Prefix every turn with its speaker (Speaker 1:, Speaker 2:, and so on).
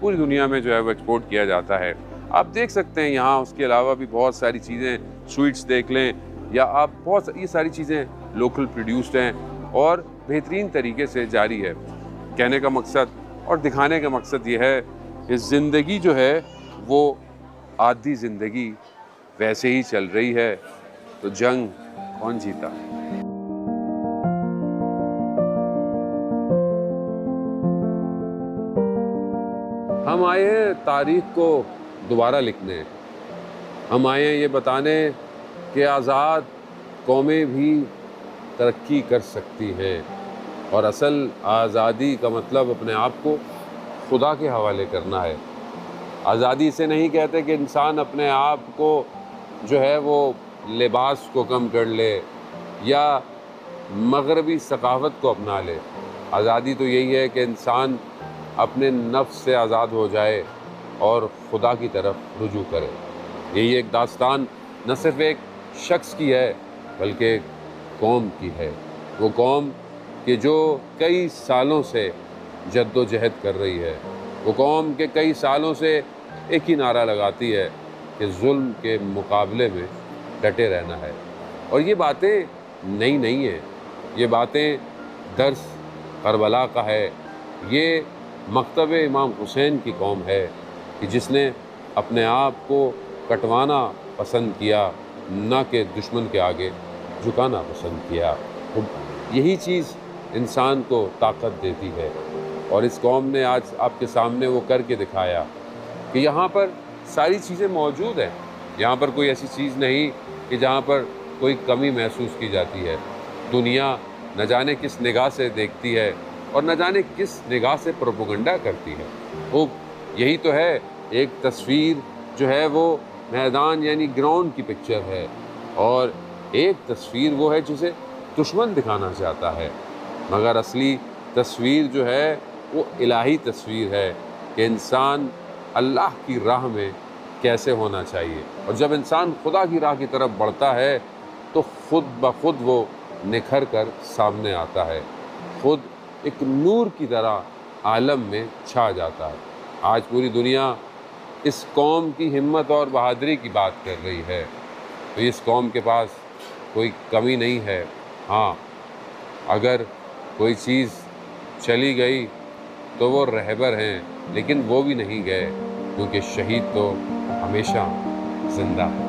Speaker 1: पूरी दुनिया में जो है वो एक्सपोर्ट किया जाता है। आप देख सकते हैं यहाँ उसके अलावा भी बहुत सारी चीज़ें, स्वीट्स देख लें या आप बहुत ये सारी चीज़ें लोकल प्रोड्यूस्ड हैं और बेहतरीन तरीके से जारी है। कहने का मकसद और दिखाने का मकसद ये है कि ज़िंदगी जो है वो आधी ज़िंदगी वैसे ही चल रही है, तो जंग कौन जीता है। हम आए हैं तारीख को दोबारा लिखने, हम आए हैं ये बताने कि आज़ाद कौमें भी तरक्की कर सकती हैं और असल आज़ादी का मतलब अपने आप को खुदा के हवाले करना है। आज़ादी से नहीं कहते कि इंसान अपने आप को जो है वो लिबास को कम कर ले या मगरबी सकाफ़त को अपना ले। आज़ादी तो यही है कि इंसान अपने नफ्स से आज़ाद हो जाए और खुदा की तरफ रुजू करे। यही एक दास्तान न सिर्फ़ एक शख्स की है बल्कि कौम की है। वो कौम कि जो कई सालों से जद्दोजहद कर रही है, वो कौम के कई सालों से एक ही नारा लगाती है कि जुल्म के मुकाबले में डटे रहना है। और ये बातें नई नहीं हैं, ये बातें दर्स करबला का है। ये मकतब इमाम हुसैन की कौम है कि जिसने अपने आप को कटवाना पसंद किया, ना कि दुश्मन के आगे झुकाना पसंद किया। तो यही चीज़ इंसान को ताकत देती है और इस कौम ने आज आपके सामने वो करके दिखाया कि यहाँ पर सारी चीज़ें मौजूद हैं। यहाँ पर कोई ऐसी चीज़ नहीं कि जहाँ पर कोई कमी महसूस की जाती है। दुनिया न जाने किस निगाह से देखती है और न जाने किस निगाह से प्रोपेगेंडा करती है। वो यही तो है, एक तस्वीर जो है वो मैदान यानी ग्राउंड की पिक्चर है और एक तस्वीर वो है जिसे दुश्मन दिखाना चाहता है, मगर असली तस्वीर जो है वो इलाही तस्वीर है कि इंसान अल्लाह की राह में कैसे होना चाहिए। और जब इंसान खुदा की राह की तरफ बढ़ता है तो खुद ब खुद वो निखर कर सामने आता है, खुद एक नूर की तरह आलम में छा जाता है। आज पूरी दुनिया इस कौम की हिम्मत और बहादुरी की बात कर रही है, तो इस कौम के पास कोई कमी नहीं है। हाँ, अगर कोई चीज़ चली गई तो वो रहबर हैं, लेकिन वो भी नहीं गए क्योंकि शहीद तो हमेशा ज़िंदा है।